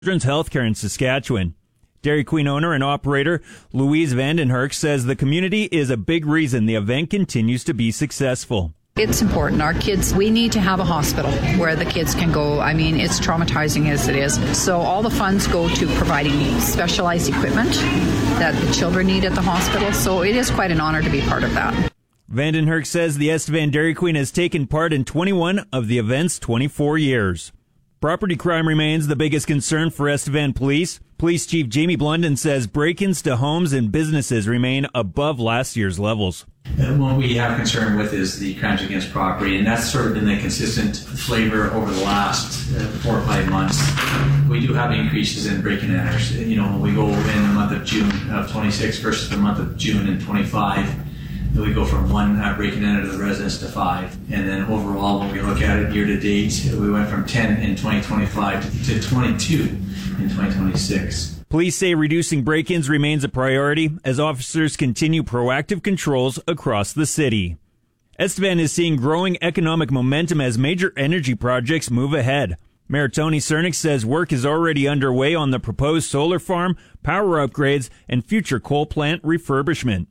children's healthcare in Saskatchewan. Dairy Queen owner and operator Louise Vandenherk says the community is a big reason the event continues to be successful. It's important. Our kids, we need to have a hospital where the kids can go. I mean, it's traumatizing as it is. So all the funds go to providing specialized equipment that the children need at the hospital. So it is quite an honor to be part of that. Vandenherk says the Estevan Dairy Queen has taken part in 21 of the event's 24 years. Property crime remains the biggest concern for Estevan Police. Police Chief Jamie Blunden says break-ins to homes and businesses remain above last year's levels. What we have concern with is the crimes against property, and that's sort of been the consistent flavor over the last 4 or 5 months. We do have increases in break-in enters. You know, when we go in the month of June of 26 versus the month of June in 25, we go from 1 break-in enter to the residence to 5. And then overall, when we look at it year to date, we went from 10 in 2025 to 22 in 2026. Police say reducing break-ins remains a priority as officers continue proactive controls across the city. Estevan is seeing growing economic momentum as major energy projects move ahead. Mayor Tony Cernick says work is already underway on the proposed solar farm, power upgrades, and future coal plant refurbishment.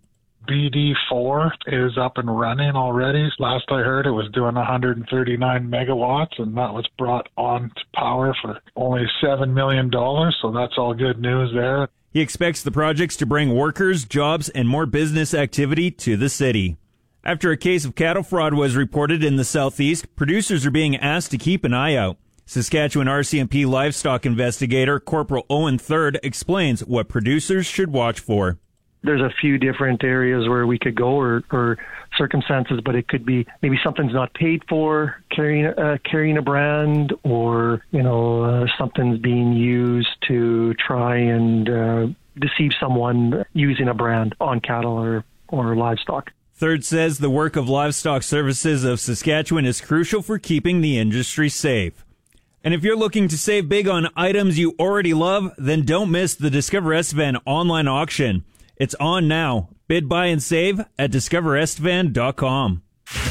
BD4 is up and running already. Last I heard, it was doing 139 megawatts, and that was brought on to power for only $7 million, so that's all good news there. He expects the projects to bring workers, jobs, and more business activity to the city. After a case of cattle fraud was reported in the southeast, producers are being asked to keep an eye out. Saskatchewan RCMP livestock investigator Corporal Owen Third explains what producers should watch for. There's a few different areas where we could go or circumstances, but it could be maybe something's not paid for carrying a brand, or, something's being used to try and deceive someone using a brand on cattle or livestock. Third says the work of Livestock Services of Saskatchewan is crucial for keeping the industry safe. And if you're looking to save big on items you already love, then don't miss the Discover Estevan online auction. It's on now. Bid, buy, and save at discoverestevan.com.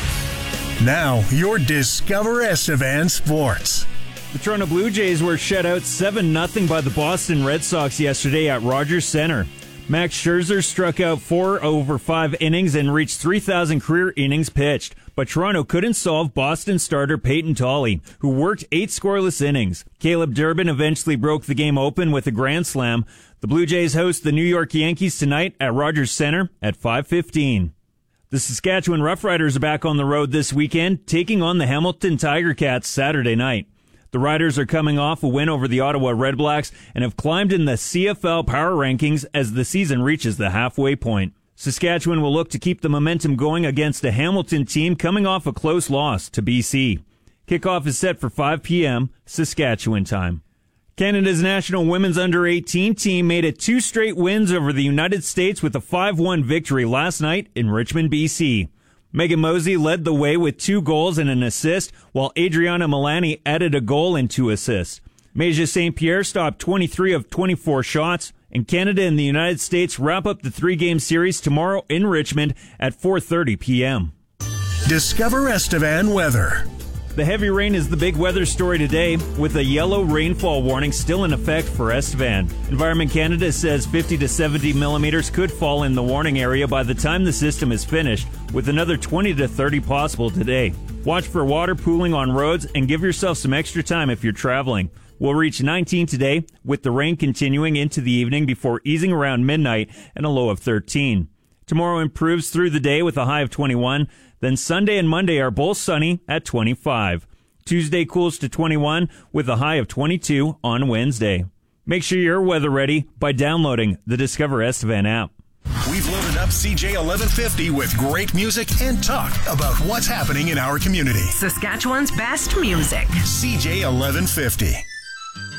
Now, your Discover Estevan Sports. The Toronto Blue Jays were shut out 7-0 by the Boston Red Sox yesterday at Rogers Centre. Max Scherzer struck out 4 over 5 innings and reached 3,000 career innings pitched. But Toronto couldn't solve Boston starter Peyton Tolley, who worked 8 scoreless innings. Caleb Durbin eventually broke the game open with a grand slam. The Blue Jays host the New York Yankees tonight at Rogers Centre at 5:15. The Saskatchewan Roughriders are back on the road this weekend, taking on the Hamilton Tiger Cats Saturday night. The Riders are coming off a win over the Ottawa Redblacks and have climbed in the CFL power rankings as the season reaches the halfway point. Saskatchewan will look to keep the momentum going against a Hamilton team coming off a close loss to BC. Kickoff is set for 5 p.m. Saskatchewan time. Canada's national women's under-18 team made it 2 straight wins over the United States with a 5-1 victory last night in Richmond, BC. Megan Mosey led the way with 2 goals and an assist, while Adriana Milani added a goal and 2 assists. Meja St. Pierre stopped 23 of 24 shots, and Canada and the United States wrap up the 3-game series tomorrow in Richmond at 4:30 p.m. Discover Estevan weather. The heavy rain is the big weather story today, with a yellow rainfall warning still in effect for Estevan. Environment Canada says 50 to 70 millimeters could fall in the warning area by the time the system is finished, with another 20 to 30 possible today. Watch for water pooling on roads and give yourself some extra time if you're traveling. We'll reach 19 today, with the rain continuing into the evening before easing around midnight and a low of 13. Tomorrow improves through the day with a high of 21. Then Sunday and Monday are both sunny at 25. Tuesday cools to 21 with a high of 22 on Wednesday. Make sure you're weather ready by downloading the Discover Estevan app. We've loaded up CJ 1150 with great music and talk about what's happening in our community. Saskatchewan's best music. CJ 1150.